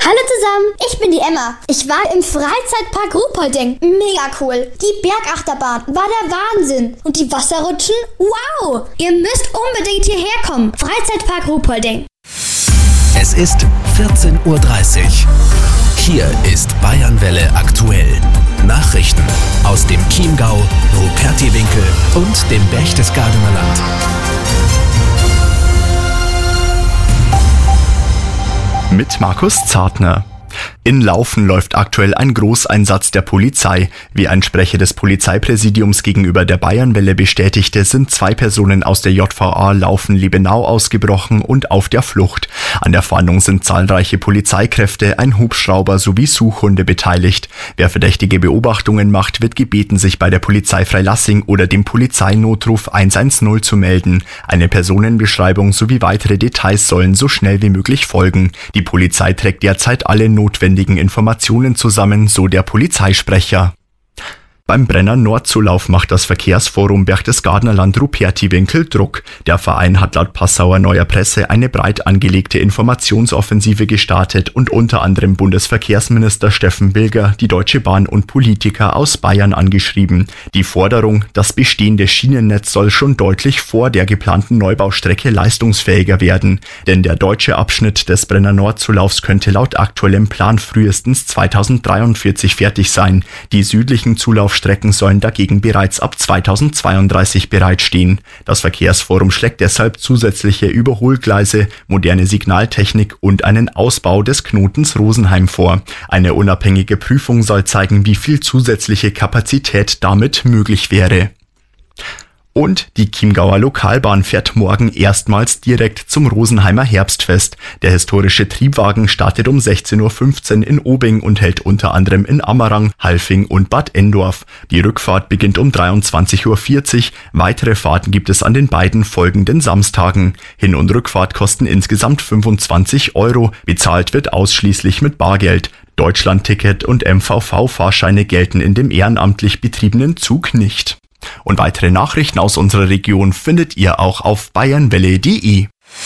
Hallo zusammen, ich bin die Emma. Ich war im Freizeitpark Ruhpolding. Mega cool. Die Bergachterbahn war der Wahnsinn. Und die Wasserrutschen? Wow! Ihr müsst unbedingt hierher kommen. Freizeitpark Ruhpolding. Es ist 14:30 Uhr. Hier ist Bayernwelle aktuell. Nachrichten aus dem Chiemgau, Rupertiwinkel und dem Berchtesgadener Land. Mit Markus Zartner. In Laufen läuft aktuell ein Großeinsatz der Polizei. Wie ein Sprecher des Polizeipräsidiums gegenüber der Bayernwelle bestätigte, sind 2 Personen aus der JVA Laufen-Liebenau ausgebrochen und auf der Flucht. An der Fahndung sind zahlreiche Polizeikräfte, ein Hubschrauber sowie Suchhunde beteiligt. Wer verdächtige Beobachtungen macht, wird gebeten, sich bei der Polizei Freilassing oder dem Polizeinotruf 110 zu melden. Eine Personenbeschreibung sowie weitere Details sollen so schnell wie möglich folgen. Die Polizei trägt derzeit alle notwendigen Informationen zusammen, so der Polizeisprecher. Beim Brenner Nordzulauf macht das Verkehrsforum Berchtesgadener Land Rupertiwinkel Druck. Der Verein hat laut Passauer Neuer Presse eine breit angelegte Informationsoffensive gestartet und unter anderem Bundesverkehrsminister Steffen Bilger, die Deutsche Bahn und Politiker aus Bayern angeschrieben. Die Forderung, das bestehende Schienennetz soll schon deutlich vor der geplanten Neubaustrecke leistungsfähiger werden. Denn der deutsche Abschnitt des Brenner Nordzulaufs könnte laut aktuellem Plan frühestens 2043 fertig sein. Die südlichen Zulaufstrecken sollen dagegen bereits ab 2032 bereitstehen. Das Verkehrsforum schlägt deshalb zusätzliche Überholgleise, moderne Signaltechnik und einen Ausbau des Knotens Rosenheim vor. Eine unabhängige Prüfung soll zeigen, wie viel zusätzliche Kapazität damit möglich wäre. Und die Chiemgauer Lokalbahn fährt morgen erstmals direkt zum Rosenheimer Herbstfest. Der historische Triebwagen startet um 16:15 Uhr in Obing und hält unter anderem in Ammerang, Halfing und Bad Endorf. Die Rückfahrt beginnt um 23:40 Uhr. Weitere Fahrten gibt es an den beiden folgenden Samstagen. Hin- und Rückfahrt kosten insgesamt 25 €. Bezahlt wird ausschließlich mit Bargeld. Deutschlandticket und MVV-Fahrscheine gelten in dem ehrenamtlich betriebenen Zug nicht. Und weitere Nachrichten aus unserer Region findet ihr auch auf bayernwelle.de.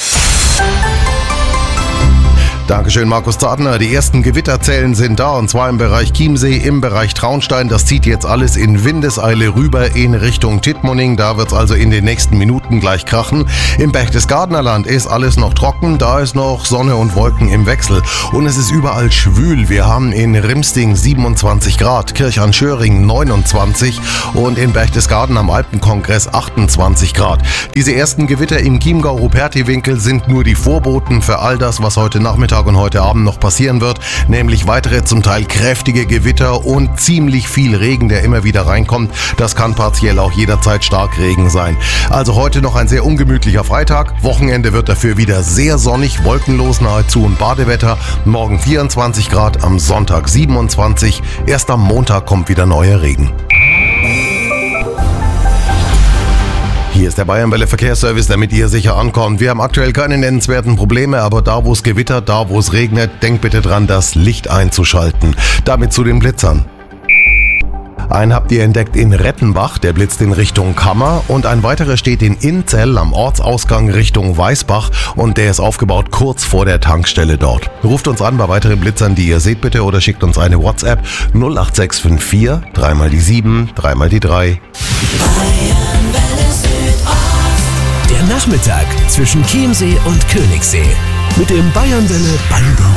Dankeschön, Markus Zartner. Die ersten Gewitterzellen sind da, und zwar im Bereich Chiemsee, im Bereich Traunstein. Das zieht jetzt alles in Windeseile rüber in Richtung Tittmoning. Da wird es also in den nächsten Minuten gleich krachen. Im Berchtesgadener Land ist alles noch trocken. Da ist noch Sonne und Wolken im Wechsel. Und es ist überall schwül. Wir haben in Rimsting 27 Grad, Kirch-an-Schöring 29 und in Berchtesgaden am Alpenkongress 28 Grad. Diese ersten Gewitter im Chiemgau-Rupertiwinkel sind nur die Vorboten für all das, was heute Nachmittag und heute Abend noch passieren wird, nämlich weitere zum Teil kräftige Gewitter und ziemlich viel Regen, der immer wieder reinkommt. Das kann partiell auch jederzeit Starkregen sein. Also heute noch ein sehr ungemütlicher Freitag. Wochenende wird dafür wieder sehr sonnig, wolkenlos nahezu und Badewetter. Morgen 24 Grad, am Sonntag 27. Erst am Montag kommt wieder neuer Regen. Hier ist der Bayernwelle Verkehrsservice, damit ihr sicher ankommt. Wir haben aktuell keine nennenswerten Probleme, aber da, wo es gewittert, da, wo es regnet, denkt bitte dran, das Licht einzuschalten. Damit zu den Blitzern. Einen habt ihr entdeckt in Rettenbach, der blitzt in Richtung Kammer, und ein weiterer steht in Inzell am Ortsausgang Richtung Weißbach und der ist aufgebaut kurz vor der Tankstelle dort. Ruft uns an bei weiteren Blitzern, die ihr seht bitte, oder schickt uns eine WhatsApp 08654 3 mal die 7 3 mal die 3. Der Nachmittag zwischen Chiemsee und Königssee mit dem Bayernwelle Ballbüro.